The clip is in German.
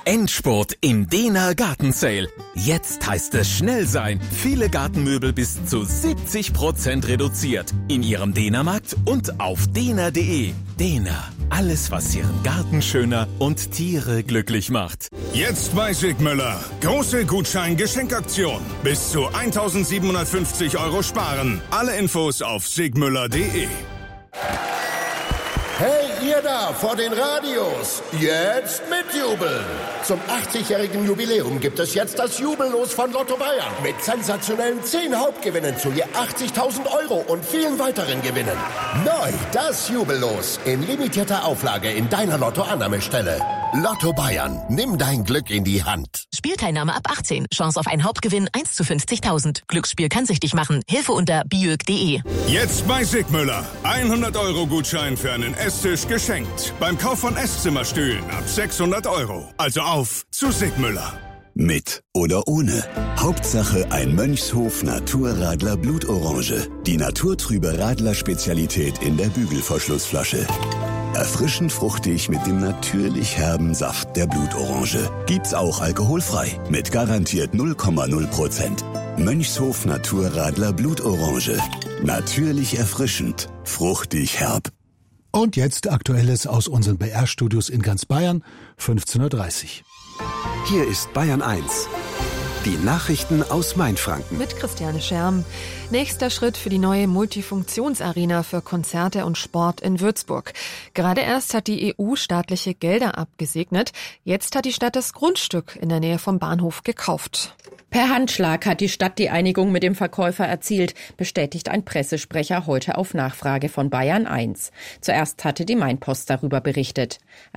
Endspurt im Dehner Garten Sale. Jetzt heißt es schnell sein. Viele Gartenmöbel bis zu 70% reduziert. In Ihrem Dehnermarkt und auf dehner.de. Dehner. Alles, was Ihren Garten schöner und Tiere glücklich macht. Jetzt bei Sigmüller. Große Gutschein-Geschenkaktion. Bis zu 1.750 € sparen. Alle Infos auf sigmüller.de. Hey, ihr da vor den Radios, jetzt mitjubeln! Zum 80-jährigen Jubiläum gibt es jetzt das Jubellos von Lotto Bayern mit sensationellen 10 Hauptgewinnen zu je 80.000 € und vielen weiteren Gewinnen. Neu das Jubellos in limitierter Auflage in deiner Lotto-Annahmestelle. Lotto Bayern, nimm dein Glück in die Hand. Spielteilnahme ab 18. Chance auf einen Hauptgewinn 1 zu 50.000. Glücksspiel kann süchtig machen. Hilfe unter biög.de. Jetzt bei Sigmüller. 100 € Gutschein für einen Esstisch geschenkt. Beim Kauf von Esszimmerstühlen ab 600 €. Also auf zu Sigmüller. Mit oder ohne. Hauptsache ein Mönchshof Naturradler Blutorange. Die naturtrübe Radler-Spezialität in der Bügelverschlussflasche. Erfrischend fruchtig mit dem natürlich herben Saft der Blutorange. Gibt's auch alkoholfrei. Mit garantiert 0,0%. Mönchshof Naturradler Blutorange. Natürlich erfrischend. Fruchtig herb. Und jetzt Aktuelles aus unseren BR-Studios in ganz Bayern, 15:30 Uhr. Hier ist Bayern 1. Die Nachrichten aus Mainfranken. Mit Christiane Scherm. Nächster Schritt für die neue Multifunktionsarena für Konzerte und Sport in Würzburg. Gerade erst hat die EU staatliche Gelder abgesegnet. Jetzt hat die Stadt das Grundstück in der Nähe vom Bahnhof gekauft. Per Handschlag hat die Stadt die Einigung mit dem Verkäufer erzielt, bestätigt ein Pressesprecher heute auf Nachfrage von Bayern 1. Zuerst hatte die Mainpost darüber berichtet.